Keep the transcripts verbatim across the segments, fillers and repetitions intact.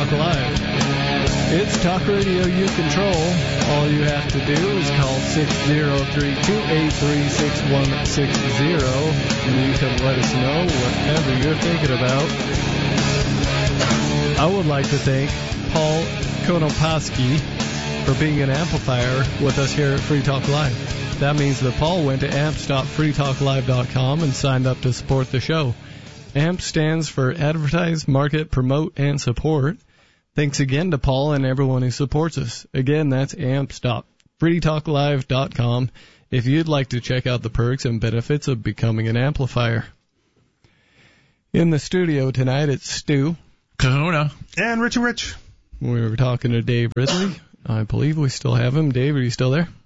Talk Live. It's talk radio you control. All you have to do is call six zero three, two eight three, six one six zero, and you can let us know whatever you're thinking about. I would like to thank Paul Konopaski for being an amplifier with us here at Free Talk Live. That means that Paul went to amps dot free talk live dot com and signed up to support the show. AMP stands for Advertise, Market, Promote, and Support. Thanks again to Paul and everyone who supports us. Again, that's amps dot free talk live dot com if you'd like to check out the perks and benefits of becoming an amplifier. In the studio tonight, it's Stu. Kahuna. And Richie Rich. We were talking to Dave Ridley. I believe we still have him. Dave, are you still there?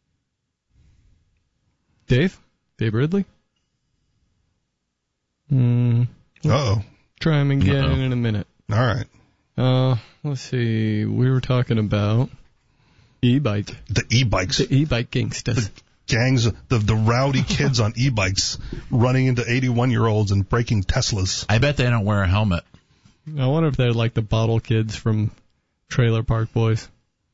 Dave? Dave Ridley? Hmm. Uh-oh. Try him again Uh-oh. in a minute. All right. Uh, let's see. We were talking about e-bike. The e-bikes. The e-bike gangsters. The gangs, the, the rowdy kids on e-bikes running into eighty-one-year-olds and breaking Teslas. I bet they don't wear a helmet. I wonder if they're like the bottle kids from Trailer Park Boys.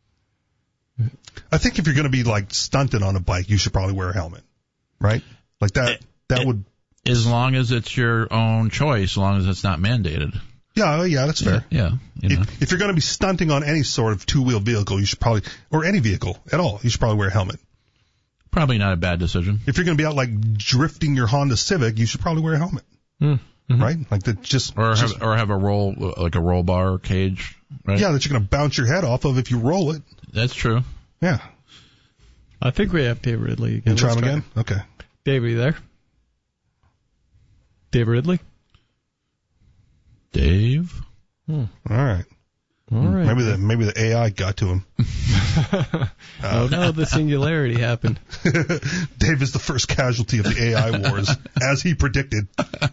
I think if you're going to be, like, stunted on a bike, you should probably wear a helmet. Right? Like that, It- that it- would... As long as it's your own choice, as long as it's not mandated. Yeah, yeah, that's fair. Yeah, yeah, you know. If, if you're going to be stunting on any sort of two-wheel vehicle, you should probably, or any vehicle at all, you should probably wear a helmet. Probably not a bad decision. If you're going to be out, like, drifting your Honda Civic, you should probably wear a helmet. Mm-hmm. Right? Like, that just... Or just, have, or have a roll, like a roll bar cage, right? Yeah, that you're going to bounce your head off of if you roll it. That's true. Yeah. I think we have Dave Ridley again. You try Let's him again? Okay. Dave, are you there? Dave Ridley? Dave? Hmm. All right. All right. Maybe the maybe the A I got to him. Oh, no, the singularity happened. Dave is the first casualty of the A I wars, as he predicted.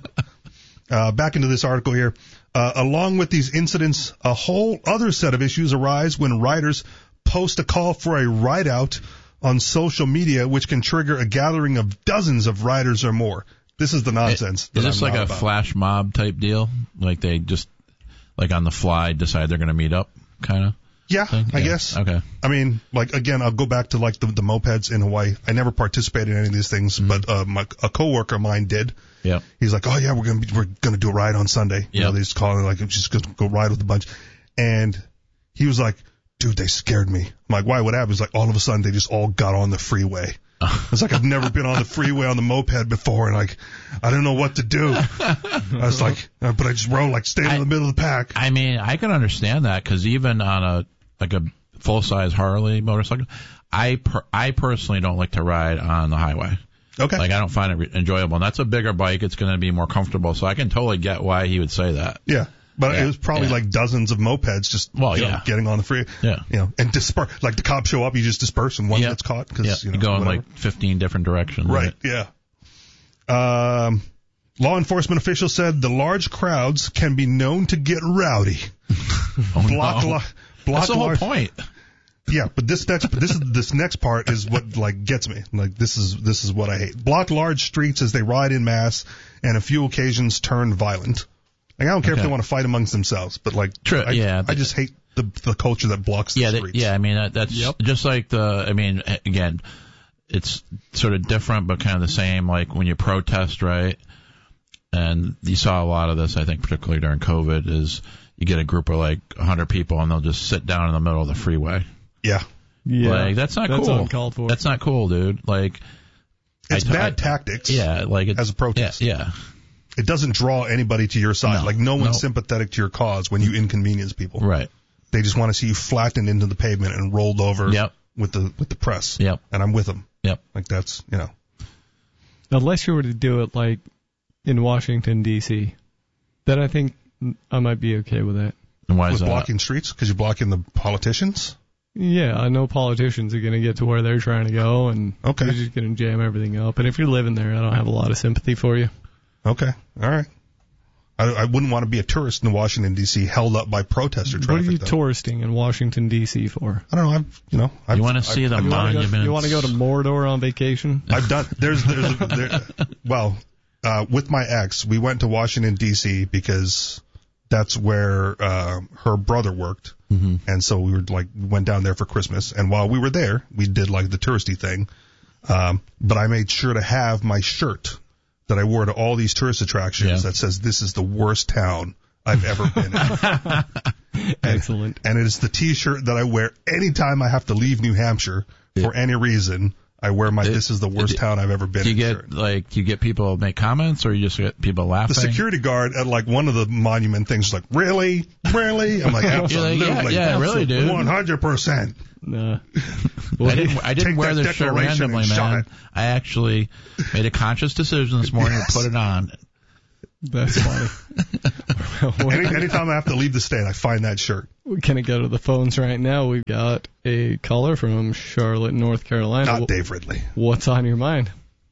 Uh, back into this article here. Uh, along with these incidents, a whole other set of issues arise when riders post a call for a ride-out on social media, which can trigger a gathering of dozens of riders or more. This is the nonsense. Is that this I'm like not a about. flash mob type deal? Like they just, like on the fly, decide they're going to meet up, kind of? Yeah, thing? I Yeah. guess. Okay. I mean, like, again, I'll go back to, like, the, the mopeds in Hawaii. I never participated in any of these things, Mm-hmm. but uh, my, a coworker of mine did. Yeah. He's like, oh, yeah, we're going to we're gonna do a ride on Sunday. You know, Yep. they just call it, like, just go, go ride with a bunch. And he was like, dude, they scared me. I'm like, why? What happened? He's like, all of a sudden, they just all got on the freeway. It's like, I've never been on the freeway on the moped before, and, like, I don't know what to do. I was like, uh, but I just rode, like, staying in the middle of the pack. I mean, I can understand that because even on a like a full size Harley motorcycle, I per, I personally don't like to ride on the highway. Okay. Like I don't find it re- enjoyable, and that's a bigger bike. It's going to be more comfortable, so I can totally get why he would say that. Yeah. But Yeah. it was probably Yeah. like dozens of mopeds just Well, you know, yeah. getting on the free, Yeah. you know, and disperse. Like the cops show up, you just disperse, and one Yeah. gets caught Yeah, because you know you go in whatever. like fifteen different directions. right, yeah. Um, law enforcement officials said the large crowds can be known to get rowdy. Oh, Block, no. li- block That's the whole large- point. Yeah, but this next, but this is this next part is what like gets me. Like this is this is what I hate. Block large streets as they ride in mass, and a few occasions turn violent. Like I don't care if Okay. they want to fight amongst themselves, but like True, I, yeah. I just hate the the culture that blocks the Yeah, they, streets. yeah. I mean, that, that's Yep. just like the. I mean, again, it's sort of different, but kind of the same. Like when you protest, right? And you saw a lot of this, I think, particularly during COVID, is you get a group of like a hundred people, and they'll just sit down in the middle of the freeway. Yeah. Yeah. Like that's not That's cool. uncalled for. That's not cool, dude. Like It's I- bad I- tactics. Yeah, like it, As a protest. Yeah, yeah. It doesn't draw anybody to your side. No, like no one's no. sympathetic to your cause when you inconvenience people. Right. They just want to see you flattened into the pavement and rolled over Yep. with the with the press. Yep. And I'm with them. Yep. Like that's you know. Unless you were to do it like in Washington, D C, then I think I might be okay with that. And why is With that? blocking streets because you're blocking the politicians. Yeah, I know politicians are going to get to where they're trying to go, and Okay. they're just going to jam everything up. And if you're living there, I don't have a lot of sympathy for you. Okay. All right. I, I wouldn't want to be a tourist in Washington D C held up by protester traffic. What are you though. touristing in Washington, D C for? I don't know. I've you know. I've, You want to see I've, the I've, You wanna go- monuments? You want to go to Mordor on vacation? I've done. There's there's there, well, uh, with my ex, we went to Washington D C because That's where uh, her brother worked. Mm-hmm. And so we were like, went down there for Christmas. And while we were there, we did like the touristy thing. Um, but I made sure to have my shirt that I wore to all these tourist attractions Yeah. that says, this is the worst town I've ever been in. Excellent. And it is the t-shirt that I wear anytime I have to leave New Hampshire for any reason. I wear my, It- this is the worst it- town I've ever been Do you in get shirt. like do you get people make comments, or you just get people laughing? The security guard at like one of the monument things is like, really? Really? I'm like, You're like, absolutely. yeah, yeah, really, dude. one hundred percent. Nah. I didn't, I didn't Take wear that this shirt declaration randomly, and shove man. it. I actually made a conscious decision this morning Yes. to put it on. That's funny. Well, Any, anytime I have to leave the state, I find that shirt. we can go to the phones right now. We've got a caller from Charlotte, North Carolina. Not Dave Ridley. What's on your mind?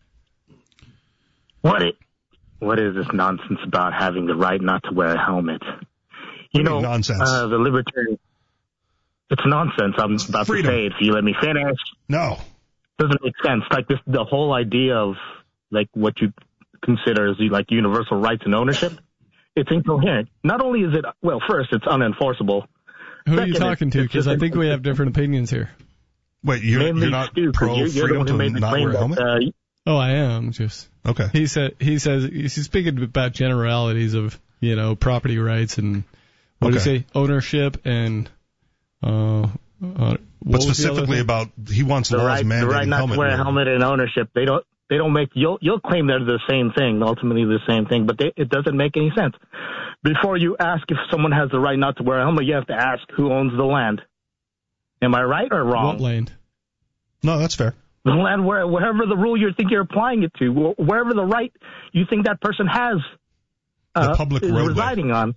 What it? What is this nonsense about having the right not to wear a helmet? You What do you know, mean nonsense? Uh, the libertarian. It's nonsense. I'm about Freedom. to say it. If you let me finish, No. doesn't make sense. Like this, the whole idea of like what you consider as like universal rights and ownership. It's incoherent. Not only is it well, first it's unenforceable. Who are you Second, talking to? it's Because just I think we have different opinions here. Wait, you're, Mainly you're not Stu, 'cause pro you're, you're the freedom one who to made the not claim wear a helmet? that, uh, Oh, I am. Just Okay. he said he says he's speaking about generalities of you know property rights and what do Okay. you say ownership and uh, uh what But was the other specifically thing? about, he wants the laws right, the mandating right not helmet to wear a wearing. helmet and ownership. They don't. They don't make. You'll you'll claim they're the same thing, ultimately the same thing, but they, it doesn't make any sense. Before you ask if someone has the right not to wear a helmet, you have to ask who owns the land. Am I right or wrong? What land? No, that's fair. The land where wherever the rule you think you're applying it to, wh- wherever the right you think that person has uh, The public is roadway. residing on.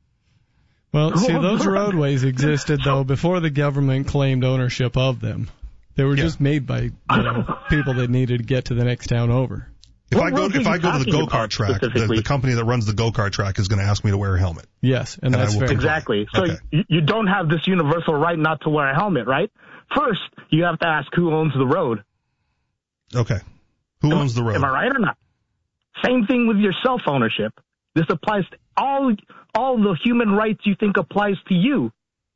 Well, see, Oh, those right. roadways existed though before the government claimed ownership of them. They were Yeah. just made by you know, people that needed to get to the next town over. If What I go roads are if I you go to the talking go about kart track, the, specifically? the company that runs the go kart track is going to ask me to wear a helmet. Yes, and And I that's will fair. comply. Exactly. So Okay. you, you don't have this universal right not to wear a helmet, right? First, you have to ask who owns the road. Okay. Who owns the road? Am I right or not? Same thing with your self ownership. This applies to all all the human rights you think applies to you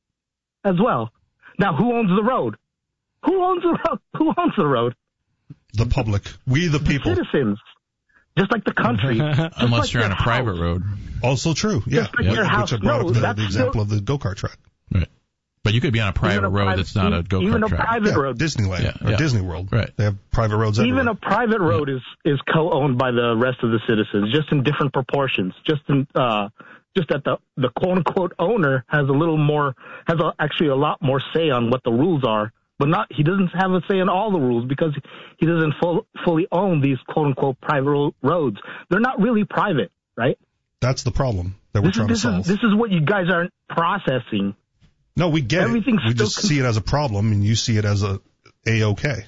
as well. Now, who owns the road? Who owns the road? Who owns the road? The public. We the people. Citizens. Just like the country. Just Unless like you're your on a private house. road. Also true. Yeah. Just like Which- your Which house. I brought No, up the, that's the still- example of the go kart track. Right. But you could be on a private Even a road private- that's not a go Even kart a track. private Yeah, road. Disneyland Yeah, or yeah. Disney World. Right. They have private roads everywhere. Even a private road is, is co-owned by the rest of the citizens, just in different proportions. Just in, uh, just that the, the quote-unquote owner has a little more, has a, actually a lot more say on what the rules are, but not, he doesn't have a say in all the rules because he doesn't full, fully own these quote-unquote private ro- roads. They're not really private, right? That's the problem that we're This is, trying to this solve. is, this is what you guys aren't processing. no, we get everything's it. We still just con- see it as a problem, and you see it as a a-okay.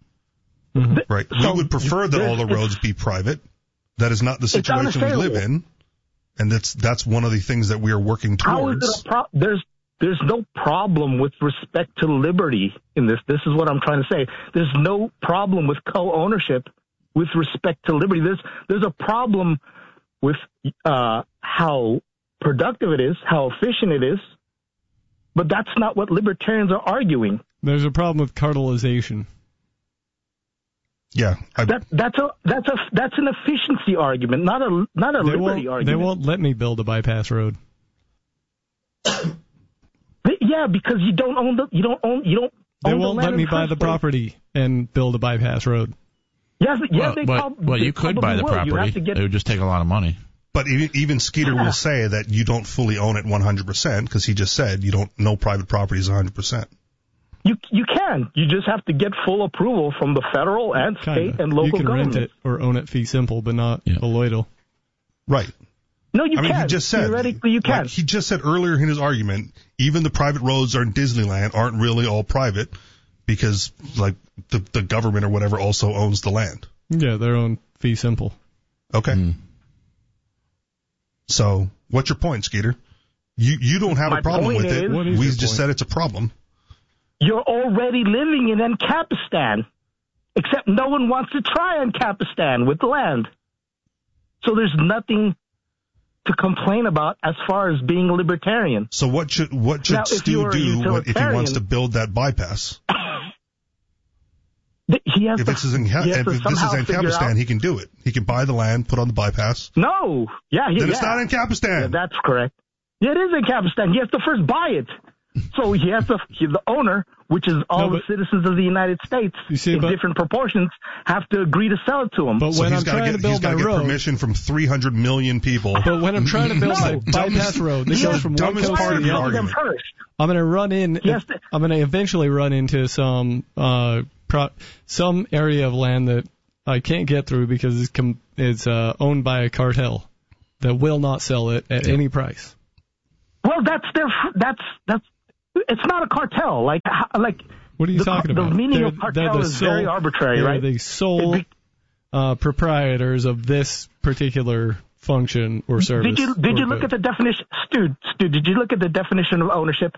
Right. So we would prefer that all the there's- roads be private. That is not the situation we live understandable. in, and that's that's one of the things that we are working How is towards. it a pro- there's there's no problem with respect to liberty in this. This is what I'm trying to say. There's no problem with co-ownership with respect to liberty. There's there's a problem with uh, how productive it is, how efficient it is, but that's not what libertarians are arguing. There's a problem with cartelization. Yeah, I, That that's a that's a that's an efficiency argument, not a not a They liberty won't, they argument. won't let me build a bypass road. Yeah, because you don't own the you don't own you don't. They own the won't land let in me the buy first the place. property and build a bypass road. Yes, yes, Well, they but, prob- well, they you could buy the probably will. You have to property. get It would just take a lot of money. but even, even Skeeter will say that you don't fully own it one hundred percent because he just said you don't know private property is one hundred percent. You you can. You just have to get full approval from the federal and Kinda. state and local you can government. rent it or own it fee simple, but not Yeah. Beloidal. Right. No, you I mean, can. he just said, Theoretically, you can. like he just said earlier in his argument, even the private roads are in Disneyland aren't really all private because, like, the, the government or whatever also owns the land. Yeah, their own fee simple. Okay. Mm. So, what's your point, Skeeter? You you don't have My a problem point with it. is- What is We your just point? said it's a problem. You're already living in Ancapistan, except no one wants to try Ancapistan with land. So there's nothing to complain about as far as being libertarian. So what should what should Now, if you Stu were a do when, if he wants utilitarian- to build that bypass? Th- He has If to, this is in, he has if to this is somehow in figure Kapistan, out- he can do it. He can buy the land, put on the bypass. No. Yeah, he, Then yeah. it's not in Kapistan. Yeah, that's correct. Yeah, it is in Kapistan. He has to first buy it. So he has to, he, the owner, which is all No, the but- citizens of the United States, You see, in but- different proportions, have to agree to sell it to him. But so when he's I'm got to trying get to build he's got my to get road, permission from three hundred million people. but when I'm trying to build No, my dumbest- bypass road that He goes has from one dumbest coast part to of the the other, argument. first. I'm going to run in. Yes, the- I'm going to eventually run into some uh pro, some area of land that I can't get through because it's com, it's uh, owned by a cartel that will not sell it at any price. Well, that's their, that's, that's, it's not a cartel. Like, how- like, What are you the, talking the about? meaning They're- of they're cartel the is very sole- arbitrary, they're right? the sole It uh, proprietors of this particular function or service. Did you did or you look good. at the definition, Stu? Stu, did you look at the definition of ownership?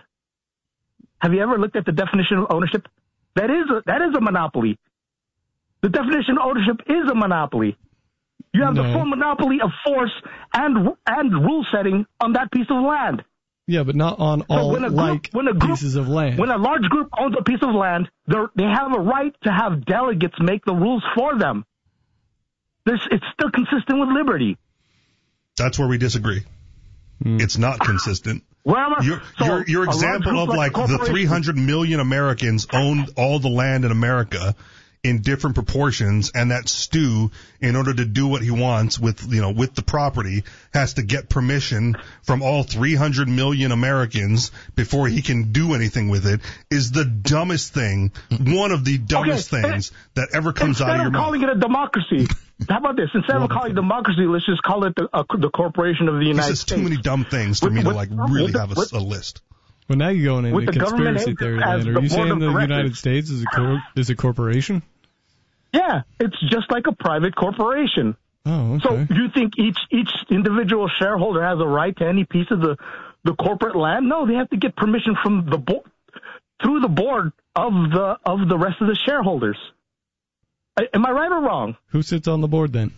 Have you ever looked at the definition of ownership? That is a, that is a monopoly. The definition of ownership is a monopoly. You have No. the full monopoly of force and and rule setting on that piece of land. Yeah, but not on all when a group- like when a group- pieces of land. When a large group owns a piece of land, they they have a right to have delegates make the rules for them. This it's still consistent with liberty. That's where we disagree. It's not consistent. Wherever, Your, so your, your a large example group of like the corporation- three hundred million Americans owned all the land in America in different proportions, and that Stu, in order to do what he wants with, you know, with the property, has to get permission from all three hundred million Americans before he can do anything with it, is the dumbest thing, one of the dumbest Okay, things that ever comes Instead out of your of mouth. calling it a democracy, how about this? Instead of calling it democracy, let's just call it the, uh, the corporation of the He United says States. too many dumb things for With- me to with- like really with the- have a, with- a list. Well, now you're going With into the government conspiracy agent theory as land. the Are you board saying of the directors. United States is a cor- is a corporation? Yeah, it's just like a private corporation. Oh, okay. So you think each each individual shareholder has a right to any piece of the, the corporate land? No, they have to get permission from the board through the board of the of the rest of the shareholders. I, am I right or wrong? Who sits on the board then?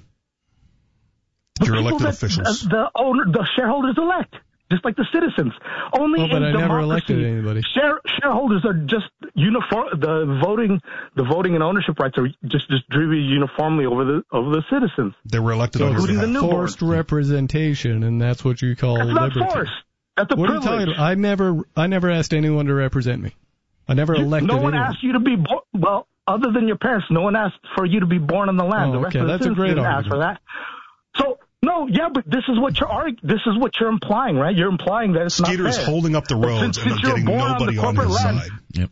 The Your people elected that, officials. uh, the owner, the shareholders elect, just like the citizens. Only Oh, but in I never democracy, elected anybody. Share, shareholders are just uniform. The voting, the voting and ownership rights are just distributed uniformly over the over the citizens. They were elected So on your it's including the behalf. new forced board. representation, and that's what you call That's not liberty. force. That's a What are you privilege. talking about? I never, I never asked anyone to represent me. I never You- elected no one anyone. asked you to be born. Well, other than your parents, no one asked for you to be born on the land. Oh, the rest okay, of the that's a citizens great didn't ask argument. for that. So no, yeah, but this is what you're arg- This is what you're implying, right? You're implying that it's Skeeter not is fair. holding up the But roads since- and since you're getting born on the nobody on corporate his land- side. Yep.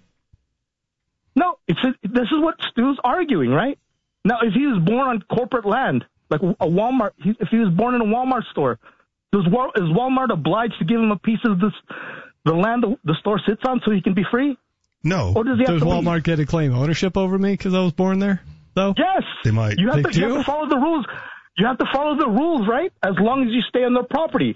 No, it's a, this is what Stu's arguing, right? Now, if he was born on corporate land, like a Walmart, he, if he was born in a Walmart store, does Wal, is Walmart obliged to give him a piece of this, the land the, the store sits on, so he can be free? No, Or does he have Does to Walmart leave? get to claim ownership over me because I was born there? Though. Yes, they might. you have, They to, you have do? to follow the rules. You have to follow the rules, right? As long as you stay on their property.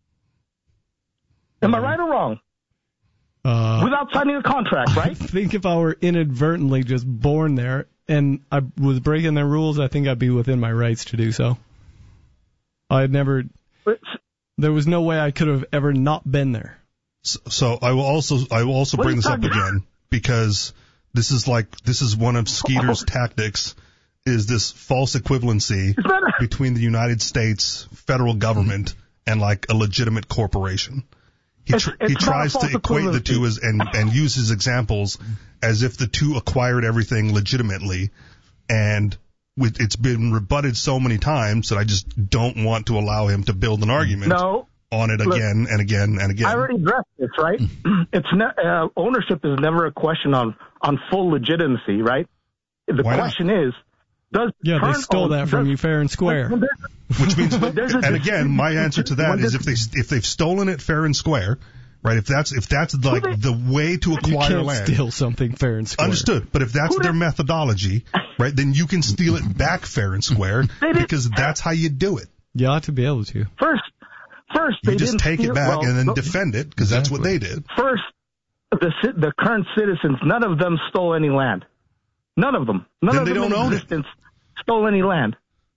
Am I right or wrong? Uh, Without signing a contract, I right? think if I were inadvertently just born there and I was breaking their rules, I think I'd be within my rights to do so. I'd never. There was no way I could have ever not been there. So, so I will also I will also What are bring you this up talking about? again because this is like this is one of Skeeter's tactics is this false equivalency Is that a- between the United States federal government and like a legitimate corporation. He It's- tr- it's he not a tries to false equate the two equivalency. as and and use his examples as if the two acquired everything legitimately, and with, it's been rebutted so many times that I just don't want to allow him to build an argument No. on it Look, again and again and again. I already addressed this, right? It's ne- uh, ownership is never a question on, on full legitimacy, right? The Why not? question is, does Yeah, they current stole own- that from does- you fair and square. when there's- Which means, when there's a and again, my dispute- answer to that when is there's- if they if they've stolen it fair and square, right? If that's if that's like they- the way to You acquire can't land, steal something fair and square. understood. But if that's Who their did- methodology, right, then you can steal it back fair and square They did- because that's how you do it. You ought to be able to. First, first You they just didn't take steal- it back well, and then no, defend it because that's what they did. First, the ci- the current citizens, none of them stole any land. None of them. None Then of they them don't in own it. existence stole any land.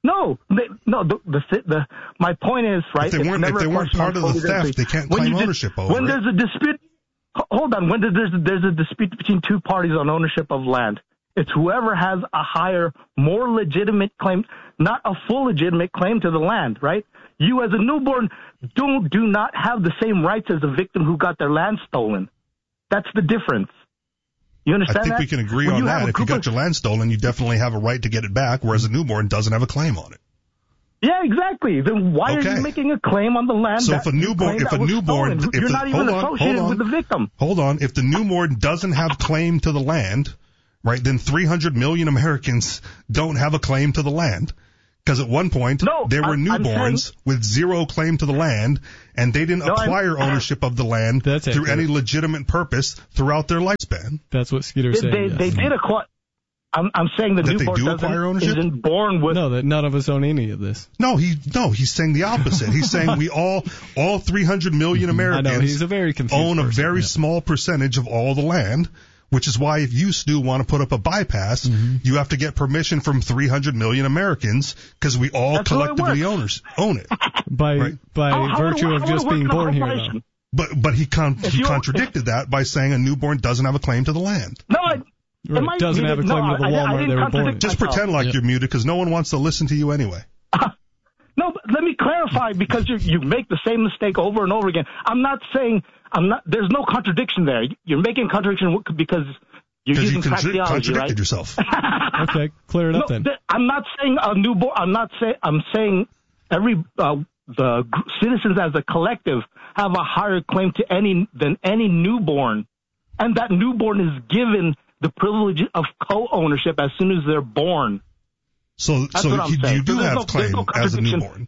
No, they, no. The, the the my point is right. If they weren't, if they weren't part of the theft, they can't claim ownership over it. When there's a dispute, hold on. When there's there's a dispute between two parties on ownership of land, it's whoever has a higher, more legitimate claim, not a full legitimate claim to the land, right? You as a newborn don't do not have the same rights as a victim who got their land stolen. That's the difference. You understand I think that? we can agree when on you that. If you got of, your land stolen, you definitely have a right to get it back, whereas a newborn doesn't have a claim on it. Yeah, exactly. Then why okay. are you making a claim on the land? So that if a newborn, if a newborn, if you're the, not even hold on, associated hold on, with the victim. Hold on. If the newborn doesn't have claim to the land, right, then three hundred million Americans don't have a claim to the land. Because at one point, no, there were I'm, newborns I'm with zero claim to the land, and they didn't no, acquire I'm, ownership of the land That's through accurate. any legitimate purpose throughout their lifespan. That's what Skeeter's they, saying. They, yes. they did acquire. I'm, I'm saying the That newborn they do doesn't, acquire ownership? isn't born with. No, that none of us own any of this. No, he no, he's saying the opposite. He's saying we all, all three hundred million Americans I know, he's a very confused own a person, very yeah. small percentage of all the land, which is why if you, Stu, want to put up a bypass, mm-hmm. you have to get permission from three hundred million Americans because we all That's collectively owners, own it. By right? by how, how virtue how of just being born here, though. But but he con- he you, contradicted that by saying a newborn doesn't have a claim to the land. No, I, Right. Am I doesn't muted? have a claim no, to the I, Walmart I they were born in. Just pretend like yep. you're muted because no one wants to listen to you anyway. Uh, no, but let me clarify because you you make the same mistake over and over again. I'm not saying I'm not. There's no contradiction there. You're making contradiction because you're using you contra- phraseology, contradicted right? yourself. Okay, clear it up no, then. th- I'm not saying a newborn. I'm not saying. I'm saying every uh, the g- citizens as a collective have a higher claim to any than any newborn, and that newborn is given the privilege of co-ownership as soon as they're born. So, That's so what I'm you, saying. you do So there's have no- there's claim no as a contradiction. newborn.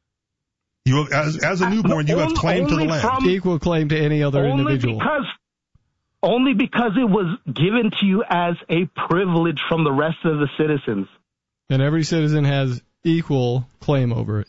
You as as a newborn, you have Only- claim to the only land. from- Equal claim to any other only individual. because only because it was given to you as a privilege from the rest of the citizens. And every citizen has equal claim over it.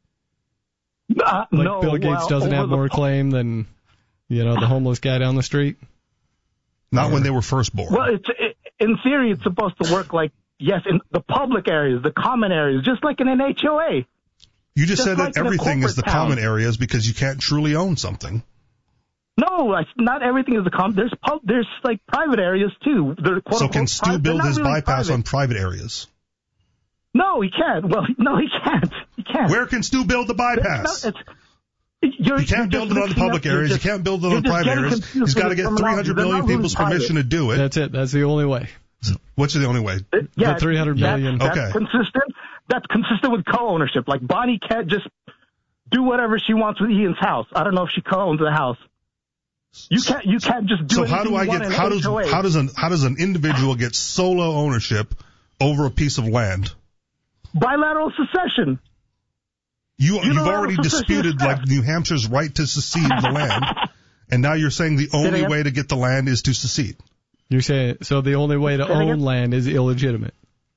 Uh, Like no, Bill Gates well, doesn't over have the- more claim than, you know, the homeless guy down the street. Not when they were first born. Well, it's it, in theory, it's supposed to work like yes, in the public areas, the common areas, just like in an H O A. you just, just said like that in a everything is the corporate town. common areas because you can't truly own something. No, like, not everything is the common. There's pub, there's like private areas too. They're quote So unquote can Stu private. They're build not his really bypass private. on private areas? No, he can't. Well, no, he can't. He can't. Where can Stu build the bypass? It's not, it's, You're, You can't you're build it just on the mixing public up- you're areas. just- you can't build it you're on the just private getting areas. confused He's got to with get the three hundred terminology. million They're not people's really permission to do it. That's it. That's the only way. What's the only way? Uh, Yeah, The three hundred that's- million. That's Okay. consistent. That's consistent with co-ownership. Like Bonnie can't just do whatever she wants with Ian's house. I don't know if she co-owns the house. You can't. You can't just do. So how anything do I you want get? in How does H O A. how does an how does an individual get solo ownership over a piece of land? bilateral secession? You You you've know, already that's what disputed you like said. New Hampshire's right to secede the land, and now you're saying the only again? way to get the land is to secede. You're saying so the only way to Say that own again? land is illegitimate,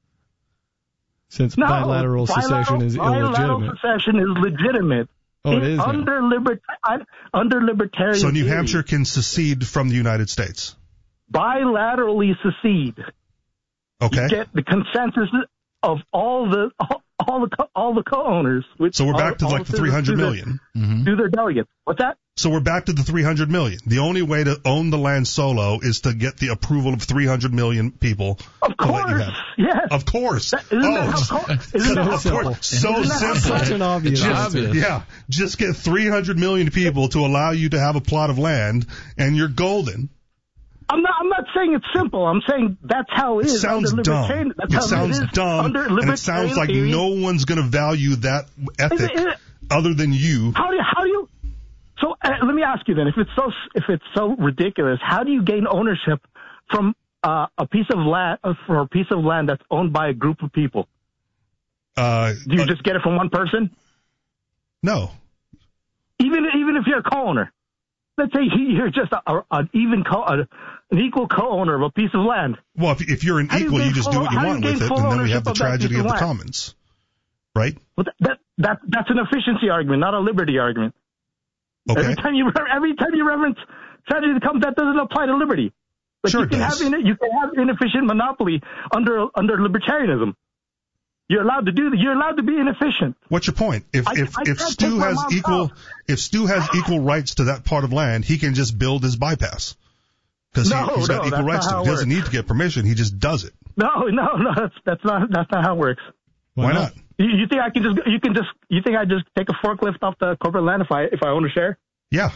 since No, bilateral secession is bilateral illegitimate. secession is legitimate. Oh, it In- is now. under libert under libertarian. So New theory. Hampshire can secede from the United States. bilaterally secede. Okay. You get the consensus of all the all, all the co- all the co-owners. Which So we're all- back to all like the citizens three hundred do their- million. Mm-hmm. Do their delegates. What's that? So we're back to the three hundred million. The only way to own the land solo is to get the approval of three hundred million people. Of to let you course, have it. yes. Of course. That, isn't oh, that how co- isn't that so how simple. co- so isn't that how simple. Such an obvious Just- answer. Yeah, just get three hundred million people to allow you to have a plot of land, and you're golden. I'm not. I'm not saying it's simple. I'm saying that's how it It is. sounds under dumb. libertarian- That's It how sounds it is dumb, under and it sounds libertarian like theory. no one's going to value that ethic Is it- is it- other than you. How do you, how do you? So uh, let me ask you then: if it's so if it's so ridiculous, how do you gain ownership from uh, a piece of land uh, for a piece of land that's owned by a group of people? Uh, Do you uh, just get it from one person? no. Even even if you're a co-owner, let's say you're just a, a, an even co a, an equal co-owner of a piece of land. Well, if, if you're an How do you equal, you, gain just do full- what you how do you want gain with it, full and then we ownership have the of that tragedy piece of of the land? commons, right? Well, that, that that that's an efficiency argument, not a liberty argument. Okay. Every time you every time you reference tragedy of the commons, that doesn't apply to liberty. Like Sure you it can does. have in, you can have inefficient monopoly under under libertarianism. You're allowed to do that. You're allowed to be inefficient. What's your point? If I, if I if can't Stu take my has mom's equal house. if Stu has equal rights to that part of land, he can just build his bypass because No, he, he's got no, equal that's rights not to how it. it He doesn't works. need to get permission. He just does it. No, no, no. That's that's not that's not how it works. Why, Why not? not? You, you think I can just you can just you think I just take a forklift off the corporate land if I if I own a share? Yeah.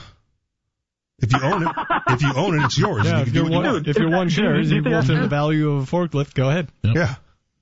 If you own it, if you own it, it's yours. Yeah, you if can do you're what you one, want. if you're one Do you- share, do you you think want that's- the value of a forklift, go ahead. Yeah.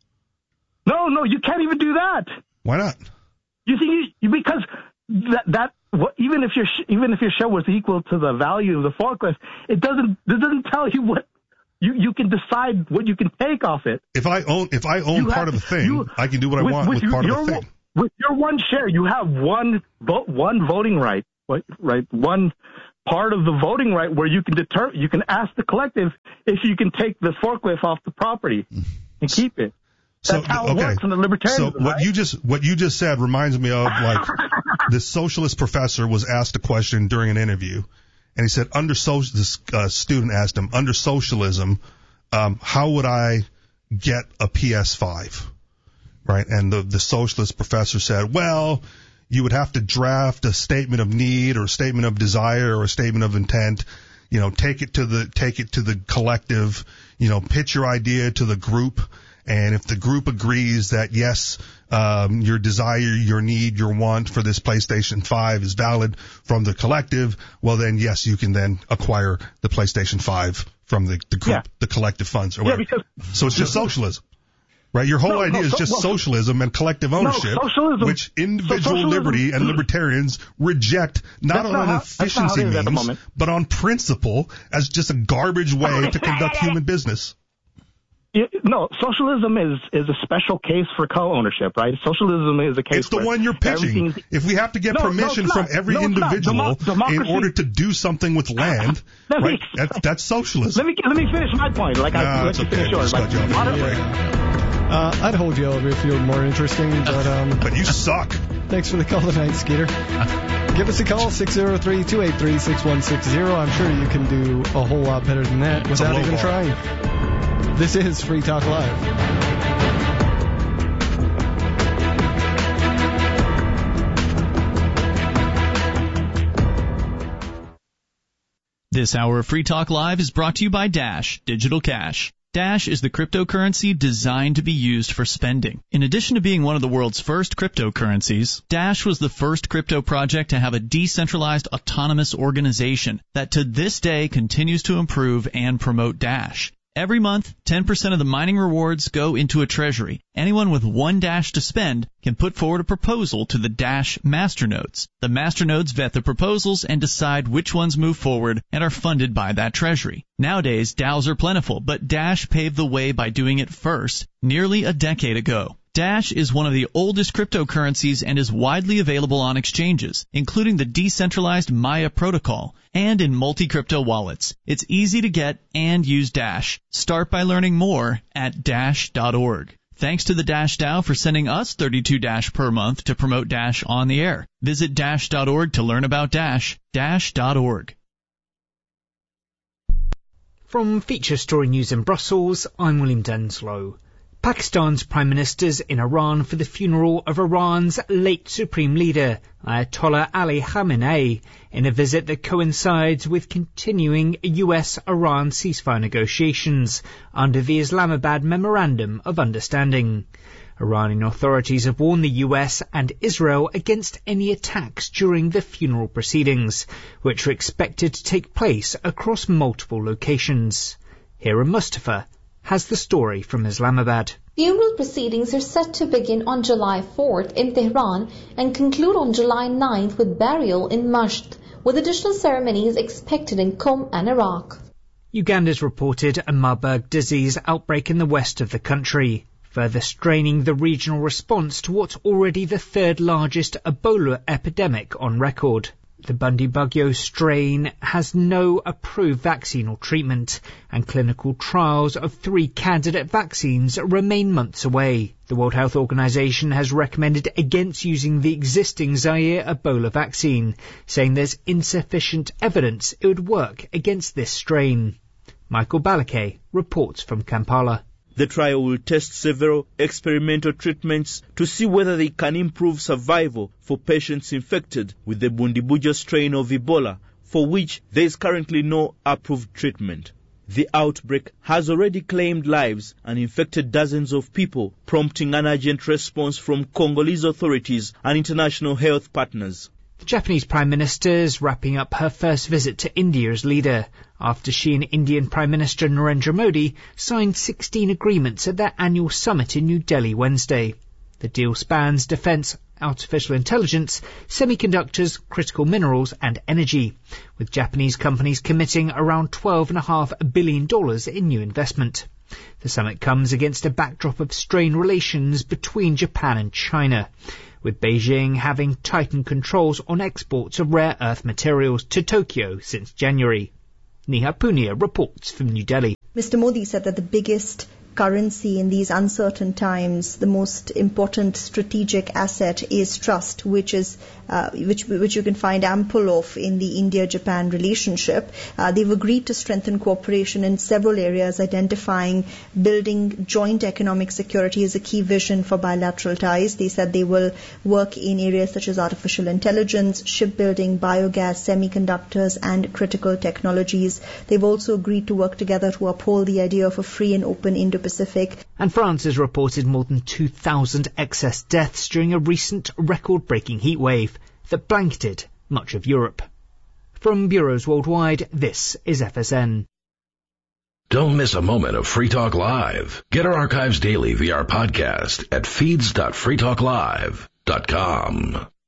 No, no, you can't even do that. Why not? You think you, you because that that what, even if your sh- even if your share was equal to the value of the forklift, it doesn't it doesn't tell you what you you can decide what you can take off it. If I own if I own You part have- of a thing, you- I can do what I with, want with, with part your, of the thing. With your one share, you have one vote, one voting right, right, right, one part of the voting right where you can deter, you can ask the collective if you can take the forklift off the property and keep it. That's So, how it okay. works in the libertarianism. So what right? you just what you just said reminds me of like this socialist professor was asked a question during an interview, and he said under social this uh, student asked him under socialism, um, how would I get a P S five, right? And the the socialist professor said, well, you would have to draft a statement of need or a statement of desire or a statement of intent. You know, take it to the take it to the collective. You know, pitch your idea to the group. And if the group agrees that, yes, um, your desire, your need, your want for this PlayStation five is valid from the collective, well, then, yes, you can then acquire the PlayStation five from the, the group, Yeah. the collective funds or Yeah, whatever. because So it's just socialism, right? Your whole No, idea no, is so- just well, socialism and collective ownership, socialism- which individual so socialism- liberty and libertarians reject not That's on not an how- that's not how efficiency it is at the means, moment. but on principle as just a garbage way to conduct human business. It, no, socialism is, is a special case for co-ownership, right? Socialism is a case It's the where one you're pitching. everything's- If we have to get No, no, permission it's from not. every No, it's not. individual Demo- democracy- in order to do something with land, Let me- right? That's, that's socialism. Let me let me finish my point. Like I No, let it's you okay. finish yours. Just Like, cut you off. modern- Uh, I'd hold you over if you were more interesting, but um, But you suck. thanks for the call tonight, Skeeter. Give us a call, six oh three, two eight three, six one six zero. I'm sure you can do a whole lot better than that It's a without low even bar. trying. This is Free Talk Live. This hour of Free Talk Live is brought to you by Dash Digital Cash. Dash is the cryptocurrency designed to be used for spending. In addition to being one of the world's first cryptocurrencies, Dash was the first crypto project to have a decentralized autonomous organization that to this day continues to improve and promote Dash. Every month, ten percent of the mining rewards go into a treasury. Anyone with one Dash to spend can put forward a proposal to the Dash masternodes. The masternodes vet the proposals and decide which ones move forward and are funded by that treasury. Nowadays, DAOs are plentiful, but Dash paved the way by doing it first, nearly a decade ago. Dash is one of the oldest cryptocurrencies and is widely available on exchanges, including the decentralized Maya protocol and in multi-crypto wallets. It's easy to get and use Dash. Start by learning more at dash dot org. Thanks to the Dash DAO for sending us thirty-two Dash per month to promote Dash on the air. Visit dash dot org to learn about Dash. dash dot org. From Feature Story News in Brussels, I'm William Denslow. Pakistan's Prime Minister's in Iran for the funeral of Iran's late Supreme Leader, Ayatollah Ali Khamenei, in a visit that coincides with continuing U S-Iran ceasefire negotiations under the Islamabad Memorandum of Understanding. Iranian authorities have warned the U S and Israel against any attacks during the funeral proceedings, which are expected to take place across multiple locations. Hira Mustafa has the story from Islamabad. Funeral proceedings are set to begin on July fourth in Tehran and conclude on July ninth with burial in Masht, with additional ceremonies expected in Qom and Iraq. Uganda's reported a Marburg disease outbreak in the west of the country, further straining the regional response to what's already the third largest Ebola epidemic on record. The Bundibugyo strain has no approved vaccine or treatment, and clinical trials of three candidate vaccines remain months away. The World Health Organization has recommended against using the existing Zaire Ebola vaccine, saying there's insufficient evidence it would work against this strain. Michael Balake reports from Kampala. The trial will test several experimental treatments to see whether they can improve survival for patients infected with the Bundibujo strain of Ebola, for which there is currently no approved treatment. The outbreak has already claimed lives and infected dozens of people, prompting an urgent response from Congolese authorities and international health partners. The Japanese Prime Minister is wrapping up her first visit to India as leader, after she and Indian Prime Minister Narendra Modi signed sixteen agreements at their annual summit in New Delhi Wednesday. The deal spans defence, artificial intelligence, semiconductors, critical minerals and energy, with Japanese companies committing around twelve point five billion dollars in new investment. The summit comes against a backdrop of strained relations between Japan and China, with Beijing having tightened controls on exports of rare earth materials to Tokyo since January. Neha Punia reports from New Delhi. Mister Modi said that the biggest currency in these uncertain times, the most important strategic asset is trust, which is uh, which which you can find ample of in the India-Japan relationship. Uh, they've agreed to strengthen cooperation in several areas, identifying building joint economic security as a key vision for bilateral ties. They said they will work in areas such as artificial intelligence, shipbuilding, biogas, semiconductors, and critical technologies. They've also agreed to work together to uphold the idea of a free and open Indo-Pacific. And France has reported more than two thousand excess deaths during a recent record-breaking heatwave that blanketed much of Europe. From bureaus worldwide, this is F S N. Don't miss a moment of Free Talk Live. Get our archives daily via our podcast at feeds dot free talk live dot com.